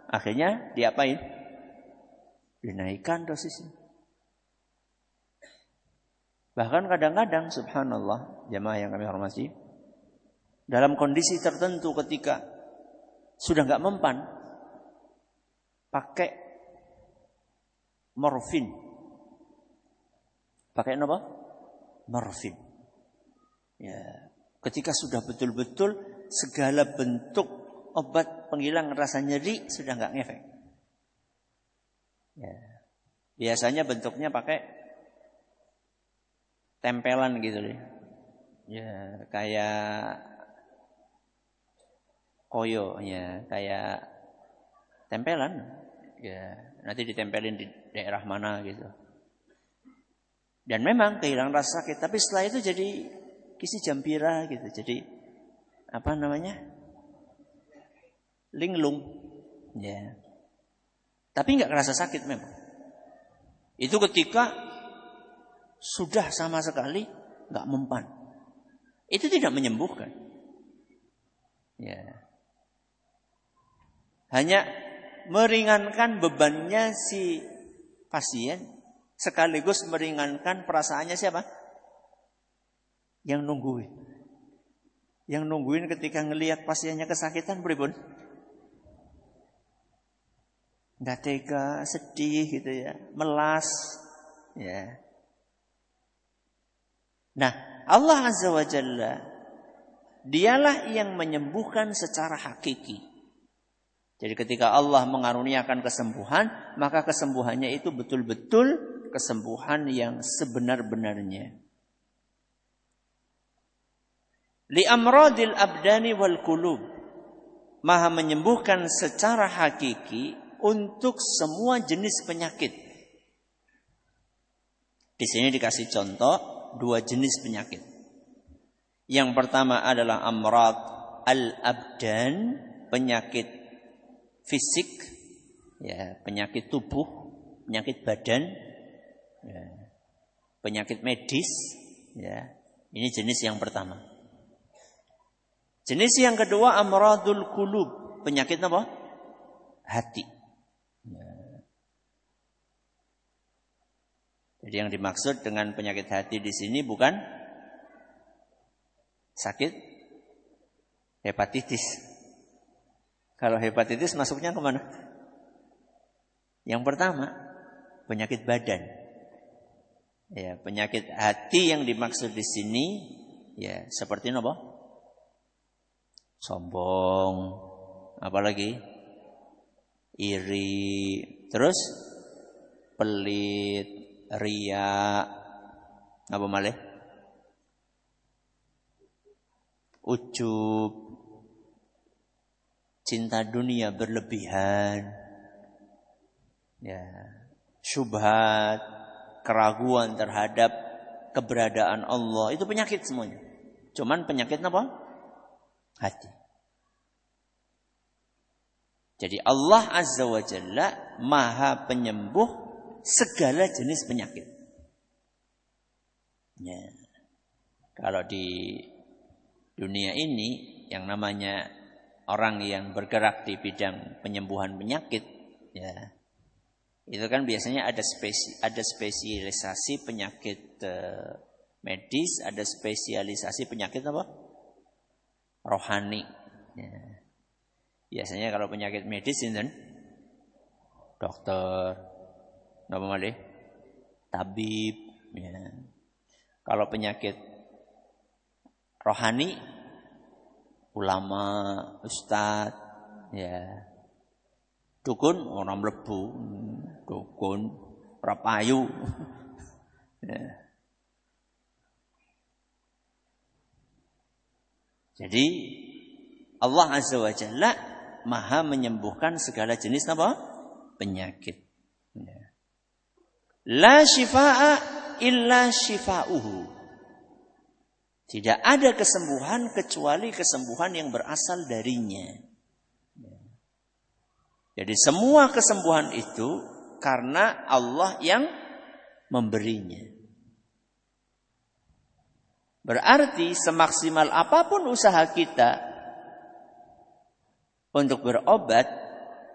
Akhirnya diapain? Dinaikkan dosisnya. Bahkan kadang-kadang subhanallah, jamaah yang kami hormati, dalam kondisi tertentu ketika sudah enggak mempan, pakai morfin. Pakai apa? Morfin. Ya, ketika sudah betul-betul segala bentuk obat penghilang rasa nyeri sudah enggak ngefek. Ya. Biasanya bentuknya pakai tempelan gitu deh. Ya, kayak koyo ya, kayak tempelan. Ya, nanti ditempelin di daerah mana gitu. Dan memang kehilangan rasa sakit, tapi setelah itu jadi kisi jampira gitu. Jadi apa namanya? Linglung. Ya. Tapi enggak kerasa sakit memang. Itu ketika sudah sama sekali enggak mempan. Itu tidak menyembuhkan. Ya. Hanya meringankan bebannya si pasien, sekaligus meringankan perasaannya siapa? Yang nungguin. Yang nungguin ketika ngelihat pasiennya kesakitan pripun? Enggak tega, sedih gitu ya, melas ya. Nah, Allah Azza wa Jalla dialah yang menyembuhkan secara hakiki. Jadi ketika Allah mengaruniakan kesembuhan, maka kesembuhannya itu betul-betul kesembuhan yang sebenar-benarnya. Li amradil abdani wal qulub. Maha menyembuhkan secara hakiki untuk semua jenis penyakit. Di sini dikasih contoh 2 jenis penyakit. Yang pertama adalah amrad al-abdan, penyakit fisik, ya, penyakit tubuh, penyakit badan, ya, penyakit medis, ya. Ini jenis yang pertama. Jenis yang kedua amradul qulub, penyakit apa? Hati. Ya. Jadi yang dimaksud dengan penyakit hati di sini bukan sakit hepatitis. Kalau hepatitis masuknya kemana? Yang pertama, penyakit badan. Ya, penyakit hati yang dimaksud di sini, ya, seperti apa? Sombong, apalagi iri, terus pelit, riya, apa malih? Ujub, cinta dunia berlebihan, ya, syubhat, keraguan terhadap keberadaan Allah, itu penyakit semuanya. Cuman penyakit apa? Hati. Jadi Allah Azza wa Jalla Maha penyembuh segala jenis penyakit. Ya. Kalau di dunia ini yang namanya orang yang bergerak di bidang penyembuhan penyakit, ya, itu kan biasanya ada spesialisasi penyakit medis, ada spesialisasi penyakit apa? Rohani. Ya. Biasanya kalau penyakit medis ini dokter, apa malih? Tabib. Ya. Kalau penyakit rohani, ulama, ustadz, ya. Dukun orang mlebu, dukun rapayu. Ya. Jadi Allah Azza wa Jalla Maha menyembuhkan segala jenis apa? Penyakit. Ya. La syifaa'a illa syifa'uhu. Tidak ada kesembuhan kecuali kesembuhan yang berasal darinya. Jadi semua kesembuhan itu karena Allah yang memberinya. Berarti semaksimal apapun usaha kita untuk berobat,